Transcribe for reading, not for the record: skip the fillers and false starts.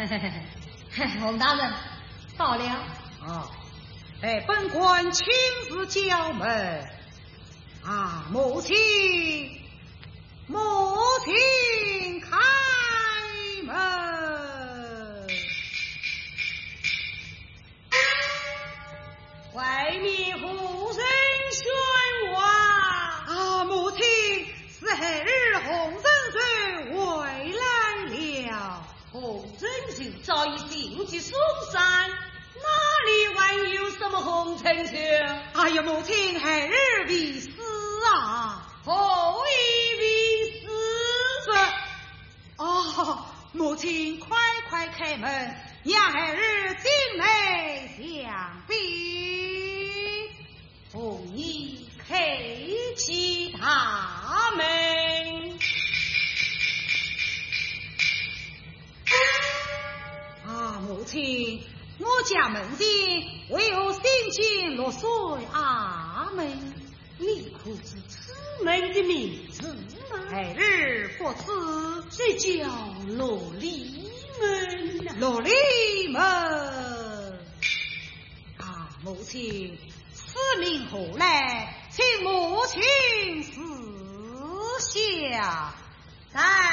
洪大人，到了。 哦，本官亲自叫门。啊，母亲，母亲开门！ 外面夫人宣话。 啊，母亲，是黑日洪真水回来了。 洪真水早已行迹松山，哪里还有什么红尘去？ 哎呀，母亲，黑日必死啊！ 何以必死？ 哦，母亲，快开门，让黑日进来相禀。 红衣开启大门。 啊，母亲，我家门前唯有新进落水阿妹， 你可知此门的名字吗？ 黑日不知， 这叫罗丽门啊。 罗丽门。啊，母亲，此名何来？请母亲思想。 在。